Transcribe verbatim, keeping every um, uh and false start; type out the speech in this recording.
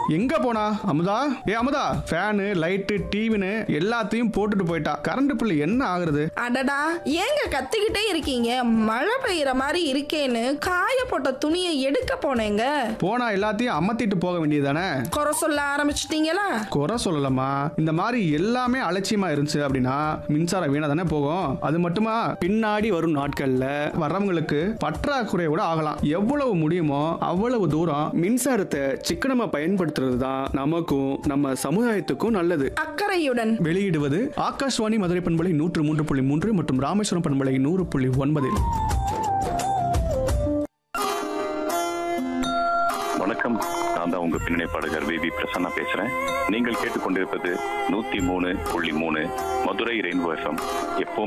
எங்க போனா அமுதா? ஏ Amudha, fan light டிவின்னு எல்லாத்தையும் போட்டுட்டு போயிட்டா. கரண்ட் பில் என்ன ஆகுறது? அடடா, ஏங்க கத்திக்கிட்டே இருக்கீங்க? மழை பெய்யற மாதிரி இருக்கேன்னு காய போட்ட துணியை எடுக்க போனேங்க. போனா எல்லாத்தையும் அமர்த்திட்டு போக வேண்டியதானே? குறை சொல்ல ஆரம்பிச்சிட்டீங்களா? குறை சொல்லலாமா? இந்த மாதிரி எல்லாமே அலட்சியமா இருந்துச்சு அப்படின்னா மின்சாரம் வீணா தானே போகும். அது மட்டுமா, பின்னாடி வரும் நாட்கள்ல வர்றவங்களுக்கு பற்றாக்குறையோட ஆகலாம். எவ்வளவு முடியுமோ அவ்வளவு தூரம் மின்சாரத்தை சிக்கனமா பயன்படுத்துறது தான் நமக்கும் நம்ம சமுதாயத்துக்கும் நல்லது. அக்கறையுடன் வெளியிடுவது ஆகாஷ்வாணி மதுரை பண்பலை நூற்று மூன்று புள்ளி மூன்று மற்றும் ராமேஸ்வரம் பண்பலை நூறு புள்ளி ஒன்பதில். வணக்கம், நான் தான் உங்க பின்னணி பாடகர் வி வி பிரசன்னா பேசுறேன். நீங்கள் கேட்டுக்கொண்டிருப்பது நூத்தி மூணு புள்ளி மூணு மதுரை ரெயின்போ எஃப்எம். எப்போ